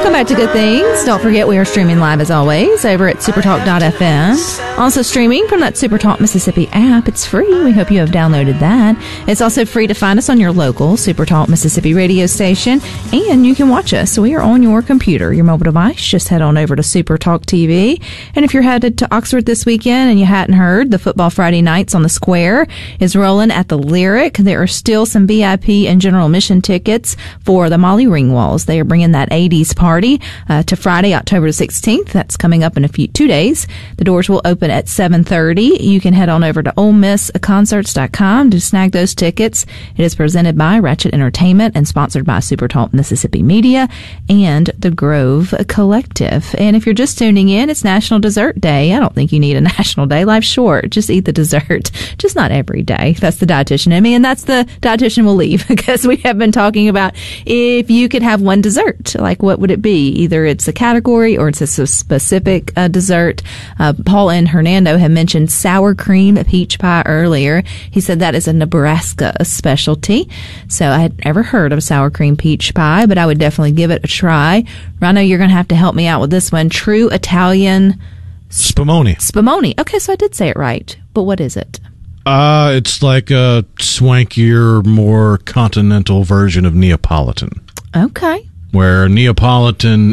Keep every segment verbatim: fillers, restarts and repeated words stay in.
Welcome back to Good Things. Don't forget we are streaming live as always over at supertalk dot f m. Also streaming from that Supertalk Mississippi app. It's free. We hope you have downloaded that. It's also free to find us on your local Supertalk Mississippi radio station, and you can watch us. We are on your computer, your mobile device. Just head on over to Supertalk T V. And if you're headed to Oxford this weekend and you hadn't heard, the Football Friday Nights on the Square is rolling at the Lyric. There are still some V I P and general admission tickets for the Molly Ringwalds. They are bringing that eighties party uh, to Friday, October sixteenth. That's coming up in a few two days. The doors will open at seven thirty. You can head on over to ole miss concerts dot com to snag those tickets. It is presented by Ratchet Entertainment and sponsored by Supertalk Mississippi Media and the Grove Collective. And if you're just tuning in, it's National Dessert Day. I don't think you need a national day. Life's short. Just eat the dessert. Just not every day. That's the dietitian in me, and that's the dietitian will leave because we have been talking about if you could have one dessert, like what would it be? Either it's a category or it's a specific uh, dessert. Uh, Paul and Hernando have mentioned sour cream peach pie earlier. He said that is a Nebraska specialty. So I had never heard of sour cream peach pie, but I would definitely give it a try. Rhino, you're going to have to help me out with this one. True Italian Spumoni. Spumoni. Okay, so I did say it right, but what is it? Uh, it's like a swankier, more continental version of Neapolitan. Okay. Where Neapolitan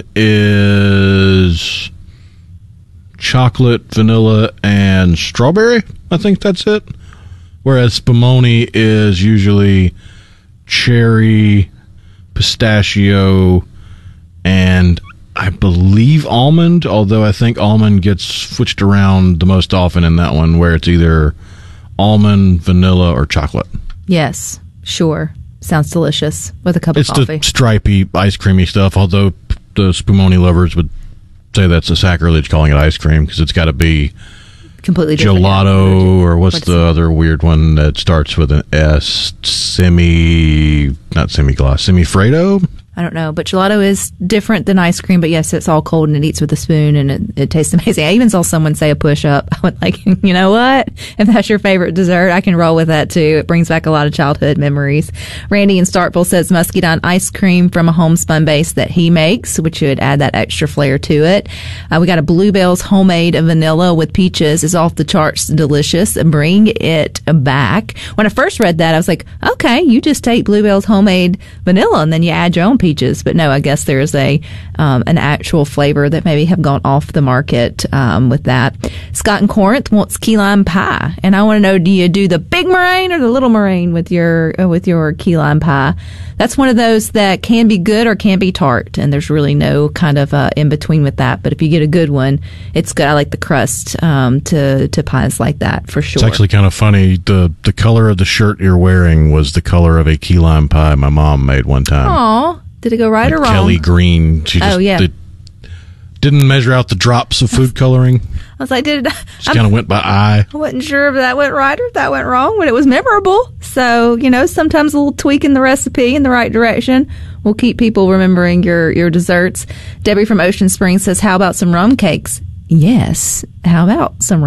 is chocolate, vanilla, and strawberry. I think that's it. Whereas Spumoni is usually cherry, pistachio, and I believe almond, although I think almond gets switched around the most often in that one, where it's either almond, vanilla, or chocolate. Yes, sure. Sounds delicious with a cup it's of coffee. It's the stripy, ice creamy stuff, although the Spumoni lovers would say that's a sacrilege calling it ice cream because it's got to be completely different. Gelato, or what's, what's the other weird one that starts with an S? Semi, not semi-gloss, semi-Fredo? I don't know, but gelato is different than ice cream, but yes, it's all cold and it eats with a spoon and it, it tastes amazing. I even saw someone say a push-up. I went like, you know what? If that's your favorite dessert, I can roll with that too. It brings back a lot of childhood memories. Randy in Starkville says Muscadine ice cream from a homespun base that he makes, which would add that extra flair to it. Uh, we got a Bluebell's homemade vanilla with peaches is off the charts delicious. Bring it back. When I first read that, I was like, okay, you just take Bluebell's homemade vanilla and then you add your own peaches, but no, I guess there's a um, an actual flavor that maybe have gone off the market um, with that. Scott in Corinth wants key lime pie, and I want to know: do you do the big meringue or the little meringue with your uh, with your key lime pie? That's one of those that can be good or can be tart, and there's really no kind of uh, in between with that. But if you get a good one, it's good. I like the crust um, to to pies like that for sure. It's actually kind of funny. the The color of the shirt you're wearing was the color of a key lime pie my mom made one time. Aw. Did it go right like or wrong? Kelly green. She just oh, yeah. did, didn't measure out the drops of food coloring. I was like, did it? Just kind of went by eye. I wasn't sure if that went right or if that went wrong, but it was memorable. So, you know, sometimes a little tweak in the recipe in the right direction will keep people remembering your, your desserts. Debbie from Ocean Springs says, how about some rum cakes? Yes. How about some